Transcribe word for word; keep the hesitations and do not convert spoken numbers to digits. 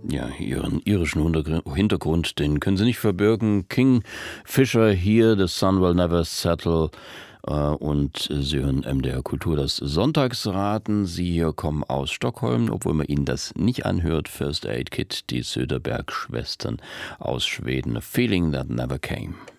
Ja, Ihren irischen Hintergrund, den können Sie nicht verbirgen. King Fisher hier, The Sun Will Never Settle. Und Sie hören M D R Kultur, das Sonntagsraten. Sie hier kommen aus Stockholm, obwohl man Ihnen das nicht anhört. First Aid Kit, die Söderberg-Schwestern aus Schweden. A Feeling That Never Came.